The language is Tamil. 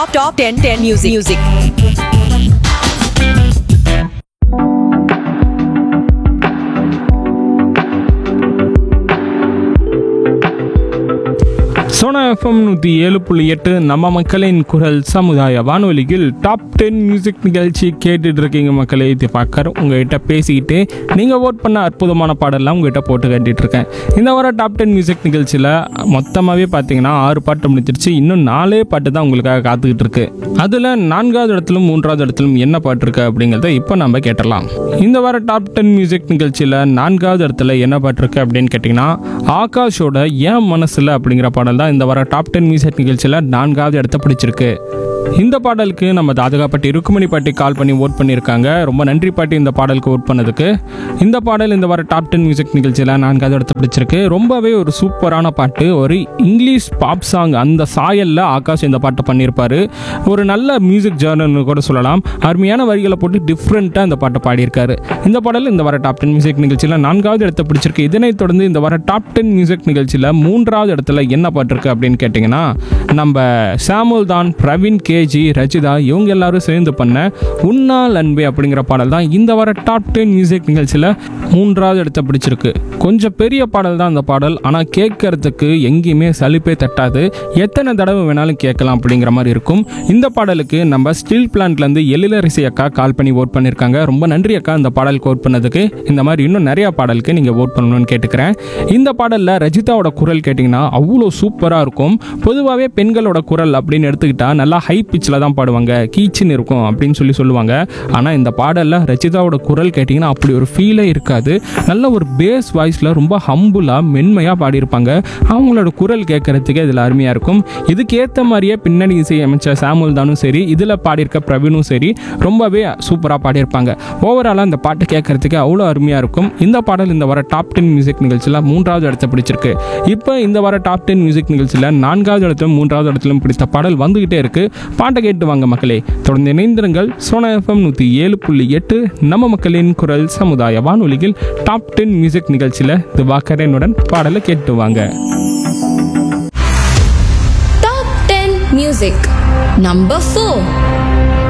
Top 10 music. சோனா எஃப்எம் 107.8 நம்ம மக்களின் குரல் சமுதாய வானொலியில் டாப் 10 மியூசிக் நிகழ்ச்சி கேட்டுட்டு இருக்கீங்க மக்களே. இது பார்க்கற உங்ககிட்ட பேசிக்கிட்டு நீங்கள் ஓட் பண்ண அற்புதமான பாடலாம் உங்ககிட்ட போட்டு கேட்டுட்டு இருக்கேன். இந்த வாரம் டாப் 10 மியூசிக் நிகழ்ச்சியில் மொத்தமாகவே பார்த்தீங்கன்னா 6 பாட்டு முடிச்சிருச்சு. இன்னும் 4 பாட்டு தான் உங்களுக்காக காத்துக்கிட்டு இருக்கு. அதில் 4வது இடத்திலும் 3வது இடத்திலும் என்ன பாட்டு இருக்கு அப்படிங்கிறத இப்போ நம்ம கேட்டலாம். இந்த வாரம் டாப் 10 மியூசிக் நிகழ்ச்சியில் 4வது இடத்துல என்ன பாட்டு இருக்கு அப்படின்னு கேட்டிங்கன்னா ஆகாஷோட ஏன் மனசில் அப்படிங்கிற பாடல் தான் இந்த வாரம் டாப் 10 மியூசிக் நிகழ்ச்சியில் 4வது இடத்த பிடிச்சிருக்கு. இந்த பாடலுக்கு நம்ம தாதகாப்பட்டி ருக்குமணி பாட்டி கால் பண்ணி ஓட் பண்ணியிருக்காங்க. ரொம்ப நன்றி பாட்டி இந்த பாடலுக்கு ஓட் பண்ணதுக்கு. இந்த பாடல் இந்த வாரம் டாப் 10 மியூசிக் நிகழ்ச்சியில் 4வது இடத்த பிடிச்சிருக்கு. ரொம்பவே ஒரு சூப்பரான பாட்டு, ஒரு இங்கிலீஷ் பாப் சாங் அந்த சாயலில் ஆகாஷ் இந்த பாட்டை பண்ணியிருப்பாரு. ஒரு நல்ல மியூசிக் ஜேர்னல்னு கூட சொல்லலாம். அருமையான வரிகளை போட்டு டிஃப்ரெண்ட்டாக இந்த பாட்டை பாடியிருக்காரு. இந்த பாடல் இந்த வாரம் டாப் 10 மியூசிக் நிகழ்ச்சியில் 4வது இடத்த பிடிச்சிருக்கு. இதனைத் தொடர்ந்து இந்த வாரம் டாப் 10 மியூசிக் நிகழ்ச்சியில் 3வது இடத்துல என்ன பாட்டு இருக்கு அப்படின்னு கேட்டிங்கன்னா நம்ம சாமுல் தான், பிரவீன், கேஜி, ரச்சிதா இவங்க எல்லாரும் சேர்ந்து பண்ண உன்னால் அன்பே அப்படிங்கிற பாடல் தான் இந்த வார டாப் 10 மியூசிக் நிகழ்ச்சியில் 3வது இடத்த பிடிச்சிருக்கு. கொஞ்சம் பெரிய பாடல் தான் அந்த பாடல், ஆனால் கேட்கறதுக்கு எங்கேயுமே சலிப்பே தட்டாது. எத்தனை தடவை வேணாலும் கேட்கலாம் அப்படிங்கிற மாதிரி இருக்கும். இந்த பாடலுக்கு நம்ம ஸ்டீல் பிளான்ட்லேருந்து எழிலரசி அக்கா கால் பண்ணி ஓட் பண்ணியிருக்காங்க. ரொம்ப நன்றி அக்கா இந்த பாடலுக்கு ஓட் பண்ணதுக்கு. இந்த மாதிரி இன்னும் நிறையா பாடலுக்கு நீங்கள் ஓட் பண்ணணும்னு கேட்டுக்கிறேன். இந்த பாடலில் ரஜிதாவோட குரல் கேட்டிங்கன்னா அவ்வளோ சூப்பராக இருக்கும். பொதுவாகவே பெண்களோட குரல் அப்படின்னு எடுத்துக்கிட்டா நல்லா ஹை பிச்சில் தான் பாடுவாங்க, கீச்சின்னு இருக்கும் அப்படின்னு சொல்லுவாங்க. ஆனால் இந்த பாடலில் ரச்சிதாவோட குரல் கேட்டிங்கன்னா அப்படி ஒரு ஃபீலே இருக்காது. நல்ல ஒரு பேஸ் வாய்ஸில் ரொம்ப ஹம்புலாக மென்மையாக பாடியிருப்பாங்க. அவங்களோட குரல் கேட்கறதுக்கே இதில் அருமையாக இருக்கும். இதுக்கு ஏற்ற மாதிரியே பின்னணி இசை அமைச்ச சாமுல் தானும் சரி, இதில் பாடியிருக்க பிரவீனும் சரி ரொம்பவே சூப்பராக பாடியிருப்பாங்க. ஓவராலாக இந்த பாட்டு கேட்கறதுக்கு அவ்வளோ அருமையாக இருக்கும். இந்த பாடல் இந்த வார டாப் 10 மியூசிக் நிகழ்ச்சியில் 3வது இடத்த பிடிச்சிருக்கு. இப்போ இந்த வார டாப் 10 மியூசிக் நிகழ்ச்சியில் 4வது இடத்திலும் 3வது இடத்திலும் பிடித்த பாடல் வந்துகிட்டே இருக்கு. பாட்டை கேட்டு வாங்க மக்களே. தொடர்ந்து இணைந்திருங்கள். சோனா எஃப்எம் 107.8 நம்ம மக்களின் குரல் சமுதாய வானொலியில் டாப் 10 மியூசிக் நிகழ்ச்சியில் திவாகரனுடன் பாடலை கேட்டு வாங்க. Top 10 Music Number 4